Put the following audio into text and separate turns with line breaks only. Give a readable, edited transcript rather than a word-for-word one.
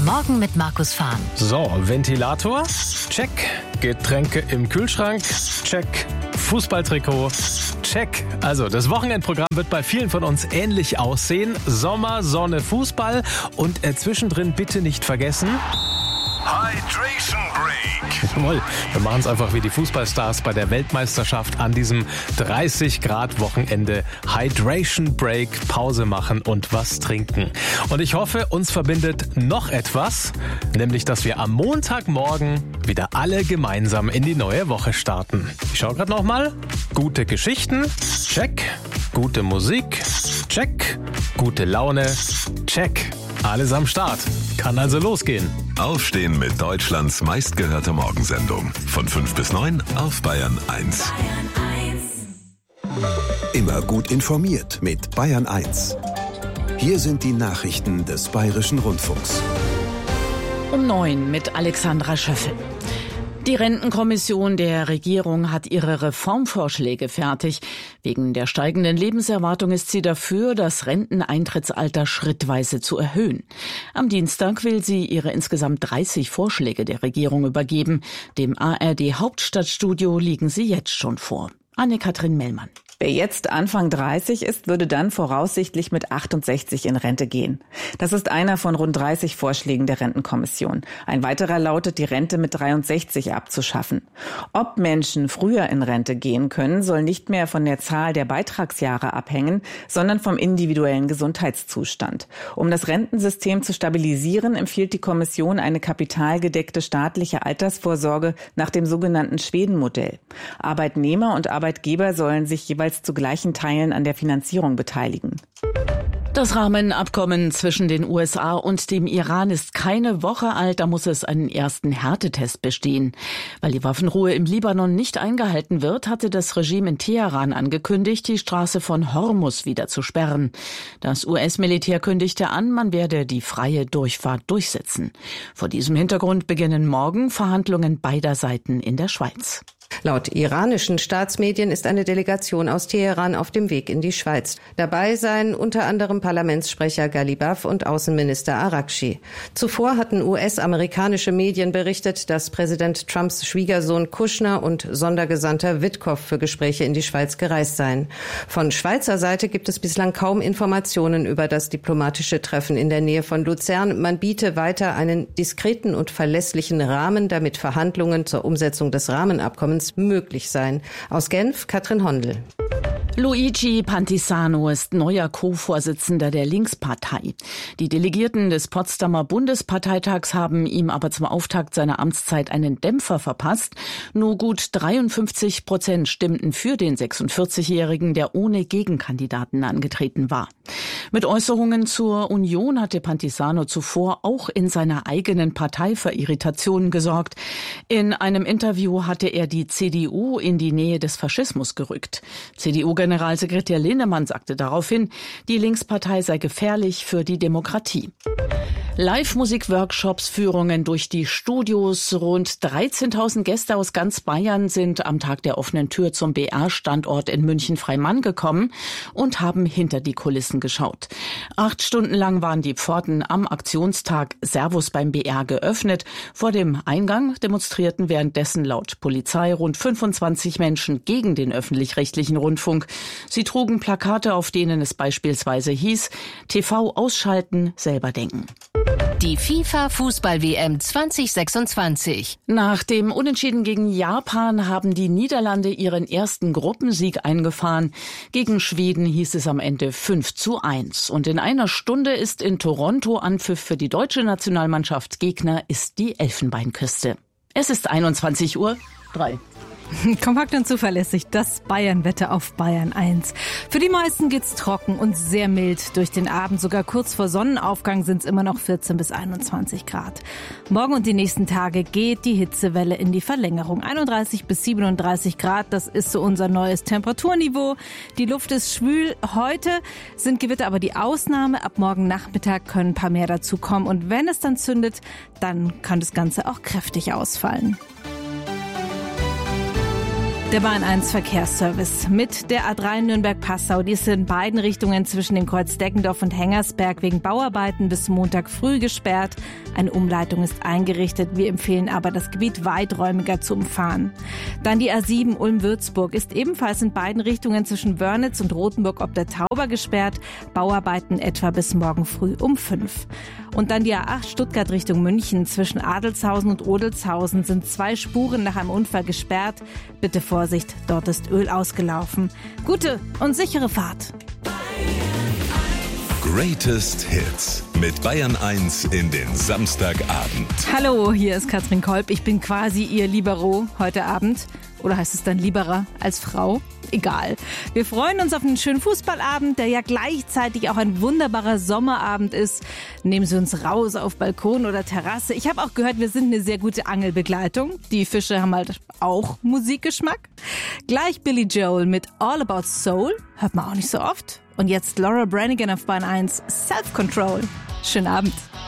Morgen mit Markus Fahn.
So, Ventilator? Check. Getränke im Kühlschrank? Check. Fußballtrikot? Check. Also, das Wochenendprogramm wird bei vielen von uns ähnlich aussehen. Sommer, Sonne, Fußball und zwischendrin bitte nicht vergessen...
Hydration Break.
Jawohl, wir machen es einfach wie die Fußballstars bei der Weltmeisterschaft an diesem 30-Grad-Wochenende. Hydration Break, Pause machen und was trinken. Und ich hoffe, uns verbindet noch etwas, nämlich, dass wir am Montagmorgen wieder alle gemeinsam in die neue Woche starten. Ich schaue gerade nochmal. Gute Geschichten, check. Gute Musik, check. Gute Laune, check. Alles am Start. Kann also losgehen.
Aufstehen mit Deutschlands meistgehörter Morgensendung. Von 5 bis 9 auf Bayern 1.
Immer gut informiert mit Bayern 1. Hier sind die Nachrichten des Bayerischen Rundfunks.
Um 9 mit Alexandra Schöffel. Die Rentenkommission der Regierung hat ihre Reformvorschläge fertig. Wegen der steigenden Lebenserwartung ist sie dafür, das Renteneintrittsalter schrittweise zu erhöhen. Am Dienstag will sie ihre insgesamt 30 Vorschläge der Regierung übergeben. Dem ARD Hauptstadtstudio liegen sie jetzt schon vor. Anne-Kathrin Mellmann.
Wer jetzt Anfang 30 ist, würde dann voraussichtlich mit 68 in Rente gehen. Das ist einer von rund 30 Vorschlägen der Rentenkommission. Ein weiterer lautet, die Rente mit 63 abzuschaffen. Ob Menschen früher in Rente gehen können, soll nicht mehr von der Zahl der Beitragsjahre abhängen, sondern vom individuellen Gesundheitszustand. Um das Rentensystem zu stabilisieren, empfiehlt die Kommission eine kapitalgedeckte staatliche Altersvorsorge nach dem sogenannten Schweden-Modell. Arbeitnehmer und Arbeitgeber sollen sich jeweils zu gleichen Teilen an der Finanzierung beteiligen.
Das Rahmenabkommen zwischen den USA und dem Iran ist keine Woche alt, da muss es einen ersten Härtetest bestehen. Weil die Waffenruhe im Libanon nicht eingehalten wird, hatte das Regime in Teheran angekündigt, die Straße von Hormuz wieder zu sperren. Das US-Militär kündigte an, man werde die freie Durchfahrt durchsetzen. Vor diesem Hintergrund beginnen morgen Verhandlungen beider Seiten in der Schweiz.
Laut iranischen Staatsmedien ist eine Delegation aus Teheran auf dem Weg in die Schweiz. Dabei seien unter anderem Parlamentssprecher Ghalibaf und Außenminister Araghchi. Zuvor hatten US-amerikanische Medien berichtet, dass Präsident Trumps Schwiegersohn Kushner und Sondergesandter Witkow für Gespräche in die Schweiz gereist seien. Von Schweizer Seite gibt es bislang kaum Informationen über das diplomatische Treffen in der Nähe von Luzern. Man biete weiter einen diskreten und verlässlichen Rahmen, damit Verhandlungen zur Umsetzung des Rahmenabkommens möglich sein. Aus Genf, Katrin Hondel.
Luigi Pantisano ist neuer Co-Vorsitzender der Linkspartei. Die Delegierten des Potsdamer Bundesparteitags haben ihm aber zum Auftakt seiner Amtszeit einen Dämpfer verpasst. Nur gut 53% stimmten für den 46-Jährigen, der ohne Gegenkandidaten angetreten war. Mit Äußerungen zur Union hatte Pantisano zuvor auch in seiner eigenen Partei für Irritationen gesorgt. In einem Interview hatte er die CDU in die Nähe des Faschismus gerückt. CDU-Generalsekretär Linnemann sagte daraufhin, die Linkspartei sei gefährlich für die Demokratie. Live-Musik-Workshops, Führungen durch die Studios. Rund 13.000 Gäste aus ganz Bayern sind am Tag der offenen Tür zum BR-Standort in München-Freimann gekommen und haben hinter die Kulissen geschaut. 8 Stunden lang waren die Pforten am Aktionstag Servus beim BR geöffnet. Vor dem Eingang demonstrierten währenddessen laut Polizei rund 25 Menschen gegen den öffentlich-rechtlichen Rundfunk. Sie trugen Plakate, auf denen es beispielsweise hieß, TV ausschalten, selber denken.
Die FIFA-Fußball-WM 2026.
Nach dem Unentschieden gegen Japan haben die Niederlande ihren ersten Gruppensieg eingefahren. Gegen Schweden hieß es am Ende 5:1. Und in einer Stunde ist in Toronto Anpfiff für die deutsche Nationalmannschaft. Gegner ist die Elfenbeinküste. Es ist 21:03 Uhr.
Kompakt und zuverlässig, das Bayern-Wetter auf Bayern 1. Für die meisten geht's trocken und sehr mild durch den Abend. Sogar kurz vor Sonnenaufgang sind's immer noch 14 bis 21 Grad. Morgen und die nächsten Tage geht die Hitzewelle in die Verlängerung. 31 bis 37 Grad, das ist so unser neues Temperaturniveau. Die Luft ist schwül. Heute sind Gewitter aber die Ausnahme. Ab morgen Nachmittag können ein paar mehr dazu kommen. Und wenn es dann zündet, dann kann das Ganze auch kräftig ausfallen. Der Bahn 1 Verkehrsservice mit der A3 Nürnberg-Passau. Die ist in beiden Richtungen zwischen dem Kreuz Deggendorf und Hengersberg wegen Bauarbeiten bis Montag früh gesperrt. Eine Umleitung ist eingerichtet. Wir empfehlen aber, das Gebiet weiträumiger zu umfahren. Dann die A7 Ulm-Würzburg ist ebenfalls in beiden Richtungen zwischen Wörnitz und Rothenburg ob der Tauber gesperrt. Bauarbeiten etwa bis morgen früh um 5. Und dann die A8 Stuttgart Richtung München. Zwischen Adelzhausen und Odelzhausen sind 2 Spuren nach einem Unfall gesperrt. Bitte Vorsicht, dort ist Öl ausgelaufen. Gute und sichere Fahrt.
Greatest Hits mit Bayern 1 in den Samstagabend.
Hallo, hier ist Katrin Kolb. Ich bin quasi Ihr Libero heute Abend. Oder heißt es dann Liberer als Frau? Egal. Wir freuen uns auf einen schönen Fußballabend, der ja gleichzeitig auch ein wunderbarer Sommerabend ist. Nehmen Sie uns raus auf Balkon oder Terrasse. Ich habe auch gehört, wir sind eine sehr gute Angelbegleitung. Die Fische haben halt auch Musikgeschmack. Gleich Billy Joel mit All About Soul. Hört man auch nicht so oft. Und jetzt Laura Branigan auf Bahn 1, Self Control. Schönen Abend.